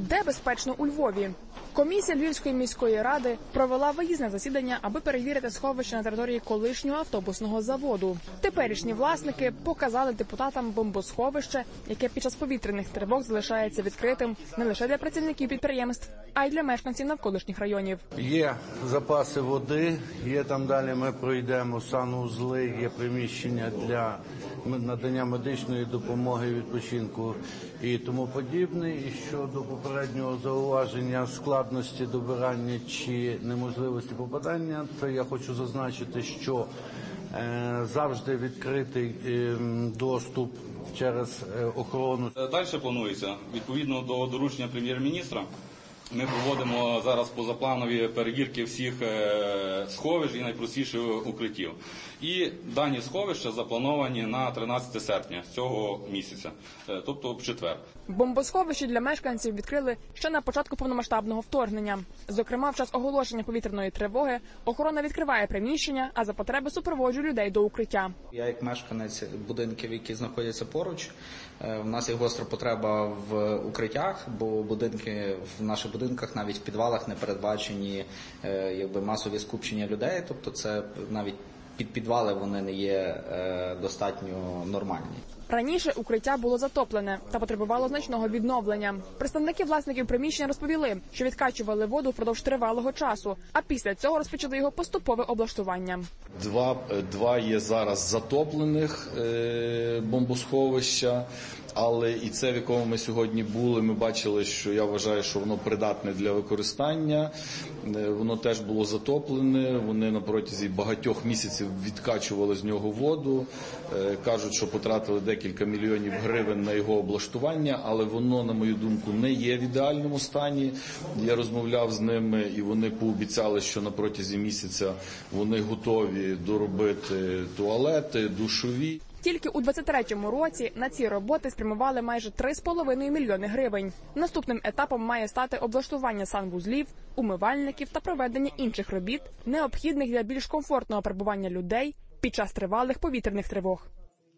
Де безпечно у Львові? Комісія Львівської міської ради провела виїзне засідання, аби перевірити сховище на території колишнього автобусного заводу. Теперішні власники показали депутатам бомбосховище, яке під час повітряних тривог залишається відкритим не лише для працівників підприємств, а й для мешканців навколишніх районів. Є запаси води, є там далі ми пройдемо санузли, є приміщення для надання медичної допомоги, відпочинку і тому подібне. І щодо попереднього зауваження складності добирання чи неможливості попадання, то я хочу зазначити, що завжди відкритий доступ через охорону. Далі планується, відповідно до доручення прем'єр-міністра, ми проводимо зараз позапланові перевірки всіх сховищ і найпростіших укриттів. І дані сховища заплановані на 13 серпня цього місяця, тобто в четвер. Бомбосховище для мешканців відкрили ще на початку повномасштабного вторгнення. Зокрема, в час оголошення повітряної тривоги охорона відкриває приміщення, а за потреби супроводжує людей до укриття. Я як мешканець будинків, які знаходяться поруч, в нас є гостра потреба в укриттях, бо в наших будинках навіть в підвалах не передбачені масові скупчення людей, тобто це навіть підвали вони не є достатньо нормальні. Раніше укриття було затоплене та потребувало значного відновлення. Представники власників приміщення розповіли, що відкачували воду впродовж тривалого часу, а після цього розпочали його поступове облаштування. Два є зараз затоплених бомбосховища, але і це, в якому ми сьогодні були, ми бачили, що я вважаю, що воно придатне для використання. Воно теж було затоплене, вони на протязі багатьох місяців відкачували з нього воду. Кажуть, що потратили декілька мільйонів гривень на його облаштування, але воно, на мою думку, не є в ідеальному стані. Я розмовляв з ними, і вони пообіцяли, що на протязі місяця вони готові доробити туалети, душові. Тільки у 2023 році на ці роботи спрямували майже 3,5 мільйони гривень. Наступним етапом має стати облаштування санвузлів, умивальників та проведення інших робіт, необхідних для більш комфортного перебування людей під час тривалих повітряних тривог.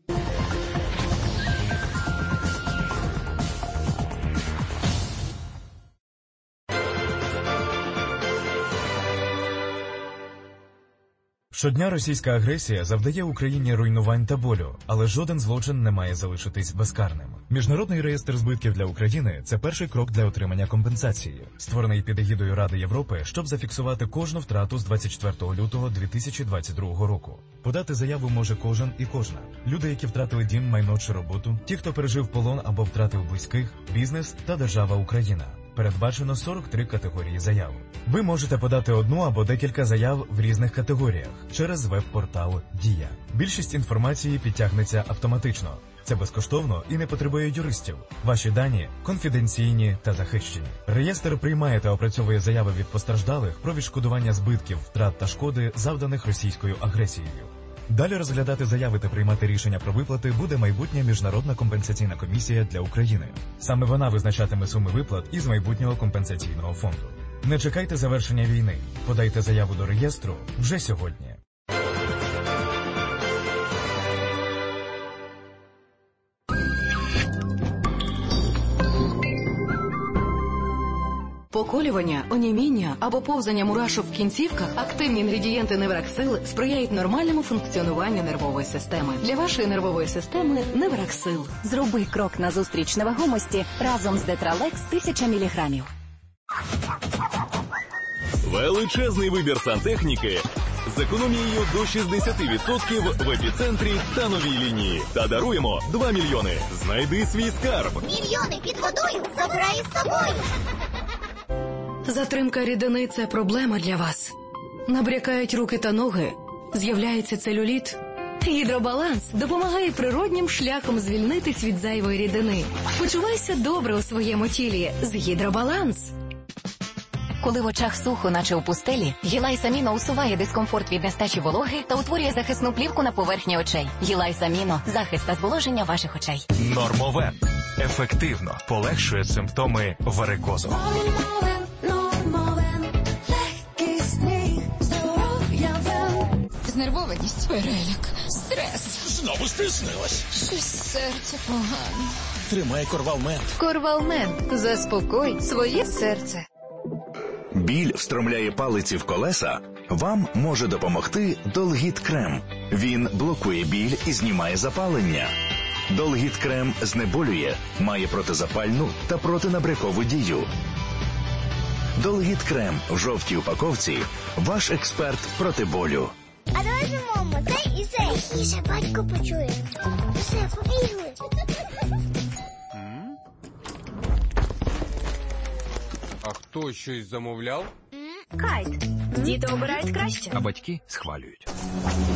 Щодня російська агресія завдає Україні руйнувань та болю, але жоден злочин не має залишитись безкарним. Міжнародний реєстр збитків для України – це перший крок для отримання компенсації, створений під егідою Ради Європи, щоб зафіксувати кожну втрату з 24 лютого 2022 року. Подати заяву може кожен і кожна. Люди, які втратили дім, майно чи роботу, ті, хто пережив полон або втратив близьких, бізнес та держава Україна. Передбачено 43 категорії заяв. Ви можете подати одну або декілька заяв в різних категоріях через веб-портал «Дія». Більшість інформації підтягнеться автоматично. Це безкоштовно і не потребує юристів. Ваші дані конфіденційні та захищені. Реєстр приймає та опрацьовує заяви від постраждалих про відшкодування збитків, втрат та шкоди, завданих російською агресією. Далі розглядати заяви та приймати рішення про виплати буде майбутня Міжнародна компенсаційна комісія для України. Саме вона визначатиме суми виплат із майбутнього компенсаційного фонду. Не чекайте завершення війни. Подайте заяву до реєстру вже сьогодні. Поколювання, оніміння або повзання мурашок в кінцівках, активні інгредієнти Невраксил сприяють нормальному функціонуванню нервової системи. Для вашої нервової системи Невраксил. Зроби крок назустріч невагомості разом з Детралекс 1000 мг. Величезний вибір сантехніки з економією до 60% в епіцентрі та новій лінії. Та даруємо 2 мільйони. Знайди свій скарб. Мільйони під водою забирай з собою. Затримка рідини – це проблема для вас. Набрякають руки та ноги, з'являється целюліт. Гідробаланс допомагає природнім шляхом звільнитись від зайвої рідини. Почувайся добре у своєму тілі з Гідробаланс. Коли в очах сухо, наче у пустелі, Гілайс Аміно усуває дискомфорт від нестачі вологи та утворює захисну плівку на поверхні очей. Гілайс Аміно – захист та зволоження ваших очей. Нормовен ефективно полегшує симптоми варикозу. Знервованість, переляк, стрес. Знову стиснилась. Щось серце погано. Тримай Корвалмент. Корвалмент. Заспокой своє серце. Біль встромляє палиці в колеса? Вам може допомогти Долгіт Крем. Він блокує біль і знімає запалення. Долгіт Крем знеболює, має протизапальну та протинабрякову дію. Долгіт Крем в жовтій упаковці – ваш експерт проти болю. А давай зимомо, цей і цей. І ще батько почує. Все, побігли. А хто щось замовляв? Кайт. Діти обирають краще. А батьки схвалюють.